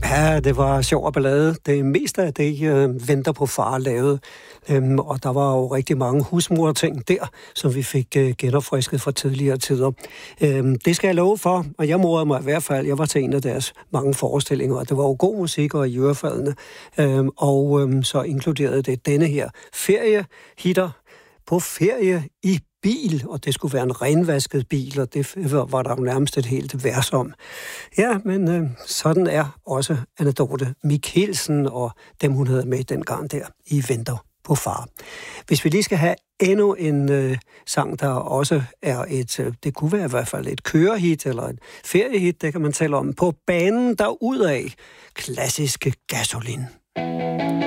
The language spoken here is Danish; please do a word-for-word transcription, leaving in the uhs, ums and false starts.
Ja, det var sjov og ballade. Det meste af det øh, Venter på far lavede. Øhm, og der var jo rigtig mange husmorting der, som vi fik øh, genopfrisket fra tidligere tider. Øhm, det skal jeg love for, og jeg morede mig i hvert fald. Jeg var til en af deres mange forestillinger, og det var jo god musik og i ørefaldene. Øhm, og øhm, så inkluderede det denne her feriehitter på ferie i bil, og det skulle være en renvasket bil, og det var der jo nærmest et helt vers om. Ja, men øh, sådan er også Anne Dorthe Michelsen og dem, hun havde med dengang der i Venter på far. Hvis vi lige skal have endnu en øh, sang, der også er et, øh, det kunne være i hvert fald et kørehit eller et feriehit, det kan man tale om, på banen derudad, klassiske Gasolin.